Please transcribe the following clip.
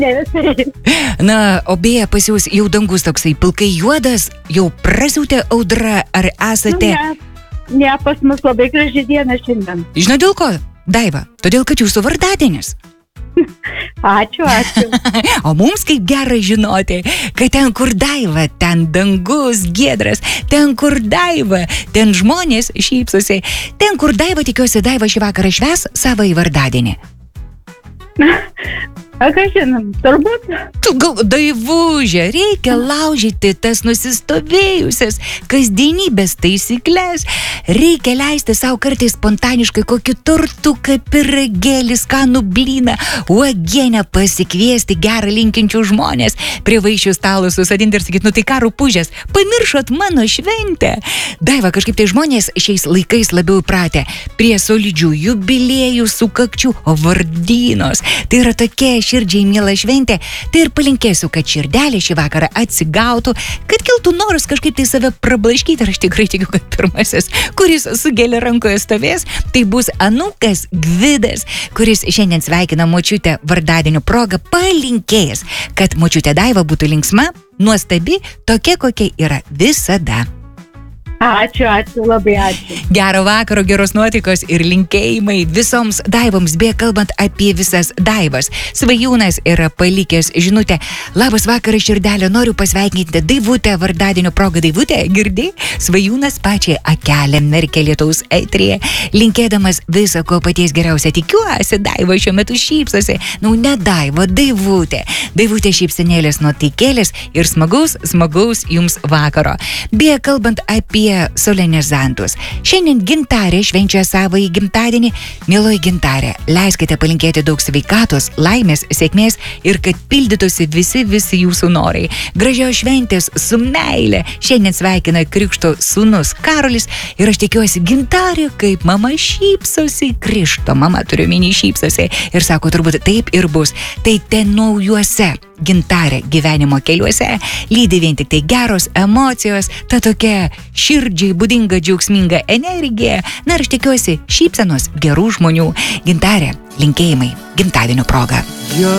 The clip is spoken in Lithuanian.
Ne visai. Na, o beje, pas jūs jau dangus toksai pilkai juodas, jau prasiautė audra, ar esate... Ne, pas mus labai graži diena šiandien. Žinau dėl ko, Daiva? Todėl, kad jūsų vardadienis. Ačiū. O mums kaip gera žinoti, kad ten, kur Daiva, ten dangus giedras, ten, kur Daiva, ten žmonės šypsosi, ten, kur Daiva, tikiuosi, Daiva šį vakarą švęs savąjį vardadienį. Ką žinom, turbūt. Daivužė, reikia laužyti tas nusistovėjusias kasdienybės taisyklės, reikia leisti savo kartais spontaniškai kokį tortuką, pyragėlį, skanų blyną, uogienę, pasikviesti gerą linkinčių žmonės, prie vaišių stalo susadinti ir sakyti, nu tai ką rupūžės, pamiršot mano šventę. Daiva, kažkaip tai žmonės šiais laikais labiau įpratę prie solidžių jubiliejų, sukakčių, o vardynos. Tai yra tokia širdžiai miela šventė, tai ir palinkėsiu, kad širdelė šį vakarą atsigautų, kad kiltų noras kažkaip tai save prablaškyti, ir aš tikrai tikiu, kad pirmasis, kuris su gėle rankoje stovės, tai bus anūkas Gvidas, kuris šiandien sveikina močiutę vardadienio proga, palinkėjęs, kad močiutė Daiva būtų linksma, nuostabi, tokia, kokia yra visada. Ačiū, labai ačiū. Gero vakaro, geros nuotaikos ir linkėjimai visoms Daivoms, beje, kalbant apie visas Daivas. Svajūnas yra palikęs žinutę. Labas vakaras, širdelė, noriu pasveikinti Daivutę vardadienio progą. Daivutė, girdi? Svajūnas pačiai akelę merkia lietaus eteryje, linkėdamas viso ko paties geriausia. Tikiuosi, Daiva šiuo metu šypsosi. Ne Daiva, Daivutė. Daivutė šypsenėlės nuotaikėlės ir smagaus jums vakaro. Beje, kalbant apie solenizantus. Šiandien Gintarė švenčia savąjį gimtadienį. Mieloji Gintarė, leiskite palinkėti daug sveikatos, laimės, sėkmės ir kad pildytųsi visi jūsų norai. Gražios šventės su meile. Šiandien sveikina Krikšto sūnus Karolis ir aš tikiuosi Gintarė, kaip mama šypsosi, Krikšto mama turiu omeny šypsosi ir sako, turbūt taip ir bus. Tai ten naujuose Gintarė gyvenimo keliuose lydi vien tik tai geros emocijos, ta tokia širdžiai būdinga džiaugsminga energija. Na ir aš tikiuosi šypsenos gerų žmonių. Gintarė, linkėjimai gimtadienio proga.